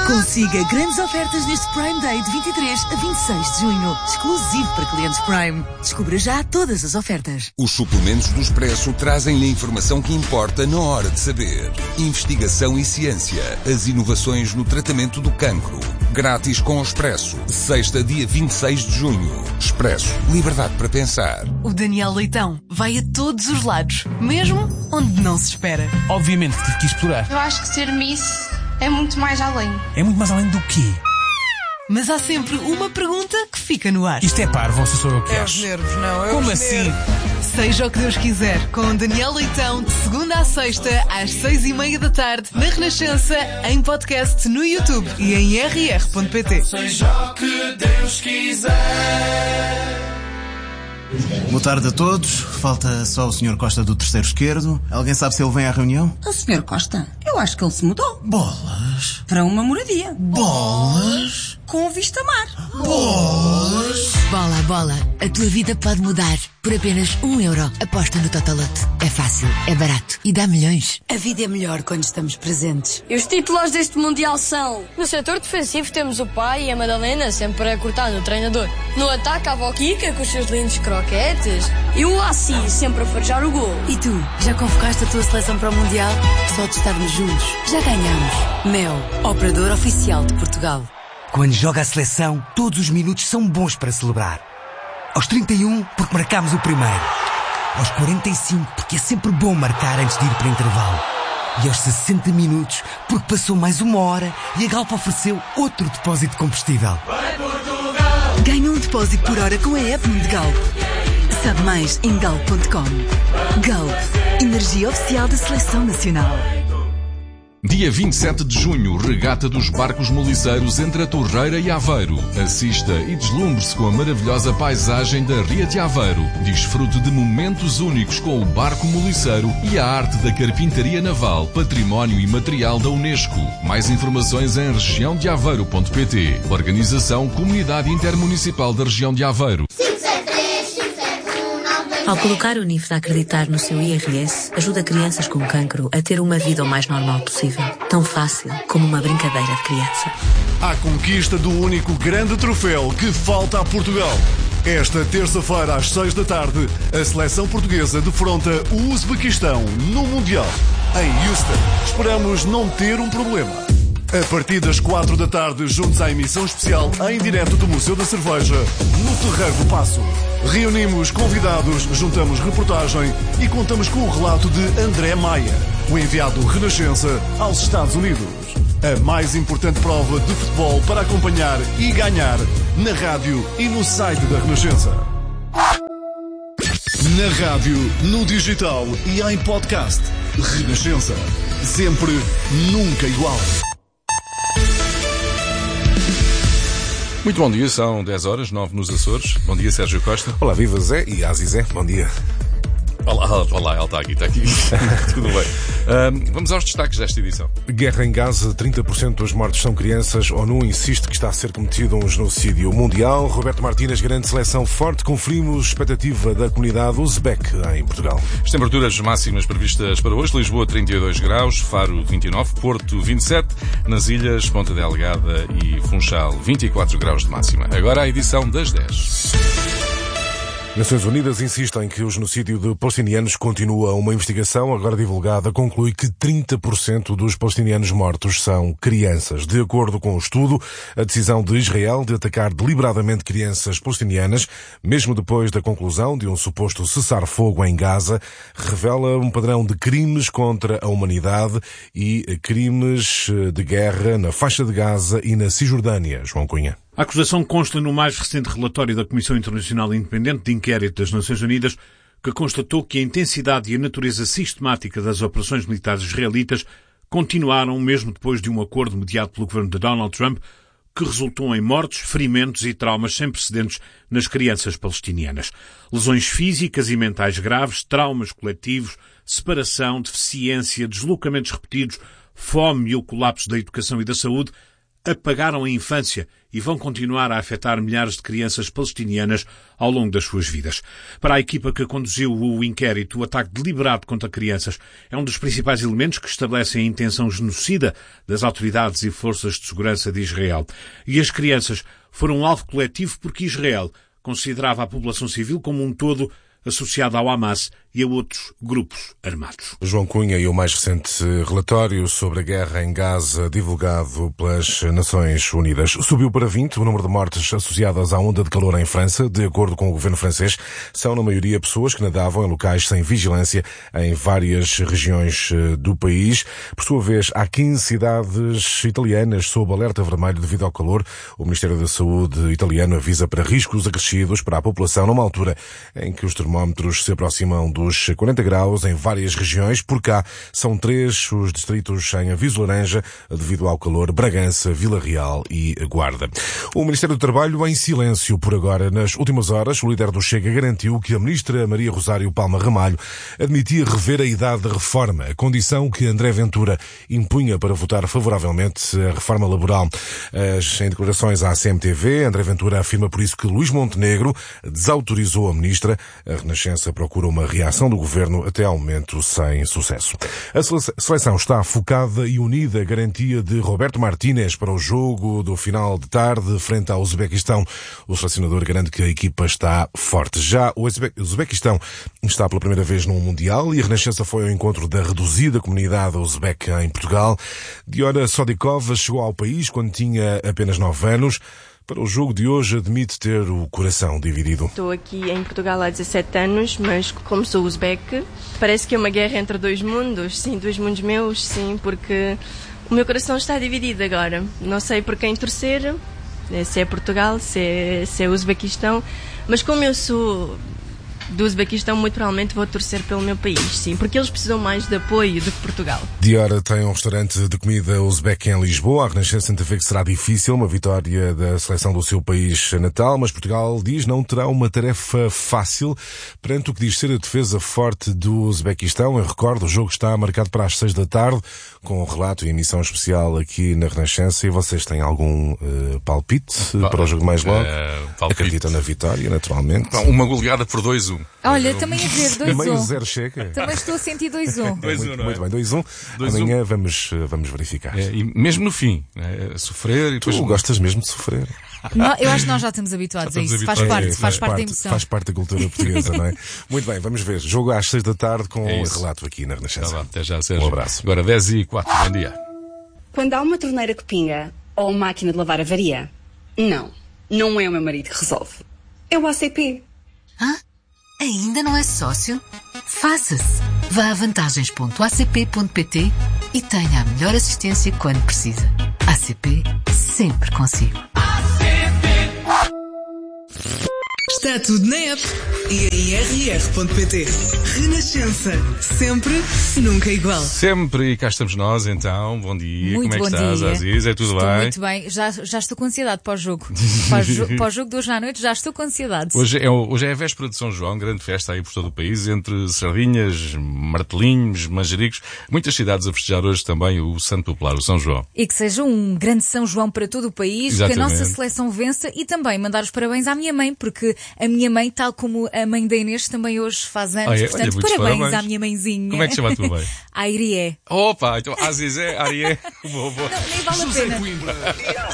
Consiga grandes ofertas neste Prime Day de 23 a 26 de junho. Exclusivo para clientes Prime. Descubra já todas as ofertas. Os suplementos do Expresso trazem-lhe a informação que importa na hora de saber. Investigação e ciência. As inovações no tratamento do cancro. Grátis com o Expresso. Sexta, dia 26 de junho. Expresso. Liberdade para pensar. O Daniel Leitão vai a todos os lados, mesmo onde não se espera. Obviamente tive que explorar. Eu acho que ser Miss é muito mais além. É muito mais além do quê? Mas há sempre uma pergunta que fica no ar. Isto é parvo ou sou eu que É acho? os nervos, não? Como assim? Seja o que Deus quiser, com Daniel Leitão, de segunda à sexta, às 6:30 da tarde, na Renascença, em podcast no YouTube e em rr.pt. Seja o que Deus quiser. Boa tarde a todos. Falta só o Sr. Costa do terceiro esquerdo. Alguém sabe se ele vem à reunião? O Sr. Costa? Eu acho que ele se mudou. Bolas! Para uma moradia. Bolas! Com vista mar. Bolas! Bola, bola. A tua vida pode mudar. Por apenas €1. Aposta no Totolote. É fácil, é barato e dá milhões. A vida é melhor quando estamos presentes. E os títulos deste Mundial são: no setor defensivo temos o pai e a Madalena sempre a cortar no treinador. No ataque a avó Kika com os seus lindos croquetes. E o Assi sempre a farejar o gol. E tu, já convocaste a tua seleção para o Mundial? Só de estarmos juntos, já ganhamos. Mel, operador oficial de Portugal. Quando joga a seleção, todos os minutos são bons para celebrar. Aos 31, porque marcámos o primeiro. Aos 45, porque é sempre bom marcar antes de ir para o intervalo. E aos 60 minutos, porque passou mais uma hora e a Galp ofereceu outro depósito de combustível. Ganha um depósito por hora com a app de Galp. Sabe mais em galp.com. Galp, energia oficial da Seleção Nacional. Dia 27 de junho, regata dos barcos moliceiros entre a Torreira e Aveiro. Assista e deslumbre-se com a maravilhosa paisagem da Ria de Aveiro. Desfrute de momentos únicos com o barco moliceiro e a arte da carpintaria naval, património imaterial da Unesco. Mais informações em regiãodeaveiro.pt. Organização Comunidade Intermunicipal da Região de Aveiro. Ao colocar o NIF de acreditar no seu IRS, ajuda crianças com cancro a ter uma vida o mais normal possível. Tão fácil como uma brincadeira de criança. À conquista do único grande troféu que falta a Portugal. Esta terça-feira, às 6 da tarde, a seleção portuguesa defronta o Uzbequistão no Mundial. Em Houston, esperamos não ter um problema. A partir das 4 da tarde, juntos à emissão especial em direto do Museu da Cerveja, no Terreiro do Paço. Reunimos convidados, juntamos reportagem e contamos com o relato de André Maia, o enviado Renascença aos Estados Unidos. A mais importante prova de futebol para acompanhar e ganhar na rádio e no site da Renascença. Na rádio, no digital e em podcast. Renascença. Sempre, nunca igual. Muito bom dia, são 10 horas, 9 nos Açores. Bom dia, Sérgio Costa. Olá, viva Zé e Azizé, bom dia. Olá, ele está aqui. Tudo bem. Vamos aos destaques desta edição. Guerra em Gaza, 30% dos mortos são crianças. ONU insiste que está a ser cometido um genocídio mundial. Roberto Martínez garante seleção forte. Conferimos expectativa da comunidade uzbek em Portugal. As temperaturas máximas previstas para hoje: Lisboa 32 graus, Faro 29, Porto 27, nas ilhas Ponta Delgada e Funchal 24 graus de máxima. Agora a edição das 10. Nações Unidas insistem que o genocídio de palestinianos continua. Uma investigação agora divulgada conclui que 30% dos palestinianos mortos são crianças. De acordo com o estudo, a decisão de Israel de atacar deliberadamente crianças palestinianas, mesmo depois da conclusão de um suposto cessar-fogo em Gaza, revela um padrão de crimes contra a humanidade e crimes de guerra na faixa de Gaza e na Cisjordânia. João Cunha. A acusação consta no mais recente relatório da Comissão Internacional Independente de Inquérito das Nações Unidas, que constatou que a intensidade e a natureza sistemática das operações militares israelitas continuaram mesmo depois de um acordo mediado pelo governo de Donald Trump, que resultou em mortes, ferimentos e traumas sem precedentes nas crianças palestinianas. Lesões físicas e mentais graves, traumas coletivos, separação, deficiência, deslocamentos repetidos, fome e o colapso da educação e da saúde, apagaram a infância e vão continuar a afetar milhares de crianças palestinianas ao longo das suas vidas. Para a equipa que conduziu o inquérito, o ataque deliberado contra crianças é um dos principais elementos que estabelecem a intenção genocida das autoridades e forças de segurança de Israel. E as crianças foram um alvo coletivo porque Israel considerava a população civil como um todo associada ao Hamas e a outros grupos armados. João Cunha e o mais recente relatório sobre a guerra em Gaza, divulgado pelas Nações Unidas. Subiu para 20 o número de mortes associadas à onda de calor em França. De acordo com o governo francês, são na maioria pessoas que nadavam em locais sem vigilância em várias regiões do país. Por sua vez, há 15 cidades italianas sob alerta vermelho devido ao calor. O Ministério da Saúde italiano avisa para riscos acrescidos para a população numa altura em que os termómetros se aproximam dos 40 graus em várias regiões. Por cá são 3 os distritos em aviso laranja devido ao calor: Bragança, Vila Real e Guarda. O Ministério do Trabalho em silêncio por agora. Nas últimas horas, o líder do Chega garantiu que a ministra Maria Rosário Palma Ramalho admitia rever a idade da reforma, a condição que André Ventura impunha para votar favoravelmente a reforma laboral. Em declarações à CMTV, André Ventura afirma por isso que Luís Montenegro desautorizou a ministra. A Renascença procura uma reação do governo, até ao momento sem sucesso. A seleção está focada e unida. A garantia de Roberto Martínez para o jogo do final de tarde frente ao Uzbequistão. O selecionador garante que a equipa está forte. Já o Uzbequistão está pela primeira vez num Mundial e a Renascença foi ao encontro da reduzida comunidade uzbeca em Portugal. Diora Sodikova chegou ao país quando tinha apenas 9 anos. Para o jogo de hoje, admite ter o coração dividido. Estou aqui em Portugal há 17 anos, mas como sou uzbeque, parece que é uma guerra entre dois mundos. Sim, dois mundos meus, sim, porque o meu coração está dividido agora. Não sei por quem torcer, se é Portugal, se é Uzbequistão, mas como eu sou do Uzbequistão, muito provavelmente vou torcer pelo meu país, sim, porque eles precisam mais de apoio do que Portugal. Diora tem um restaurante de comida uzbeca em Lisboa. A Renascença antevê que será difícil uma vitória da seleção do seu país natal, mas Portugal diz não terá uma tarefa fácil perante o que diz ser a defesa forte do Uzbequistão. Eu recordo, o jogo está marcado para as 6 da tarde, com um relato e emissão especial aqui na Renascença. E vocês têm algum palpite para o jogo mais logo? Acreditam na vitória, naturalmente? Uma goleada por 2-1. Olha, também a ver 2-1. Meio 0 chega. Também estou a sentir 2-1. Muito bem, 2-1. Amanhã vamos verificar. E mesmo no fim, sofrer e depois... Tu gostas mesmo de sofrer. Não, eu acho que nós já estamos habituados a isso. Faz parte da emoção. Faz parte da cultura portuguesa, não é? Muito bem, vamos ver. Jogo às 6 da tarde com um relato aqui na Renascença. Tá lá, até já, Sérgio. Um abraço. Agora 10h04, bom dia. Quando há uma torneira que pinga ou uma máquina de lavar avaria, não é o meu marido que resolve. É o ACP. Hã? Ainda não é sócio? Faça-se. Vá a vantagens.acp.pt e tenha a melhor assistência quando precisa. ACP, sempre consigo. Está tudo na app e em rr.pt. Renascença. Sempre, nunca igual. Sempre, e cá estamos nós então. Bom dia. Muito Como é que bom estás, dia. Aziz? É tudo Estou bem? muito bem. Já estou com ansiedade para o jogo. Para o jogo de hoje à noite já estou com ansiedade. Hoje é a véspera de São João, grande festa aí por todo o país, entre sardinhas, martelinhos, manjericos. Muitas cidades a festejar hoje também o Santo Popular, o São João. E que seja um grande São João para todo o país, Exatamente. que a nossa seleção vença e também mandar os parabéns à minha mãe, porque a minha mãe, tal como a mãe da Inês, também hoje faz anos. Portanto, olha, parabéns à minha mãezinha. Como é que chama a tua mãe? A Irié. Opa, então Aziz Arié. Boa. Não, nem vale a pena.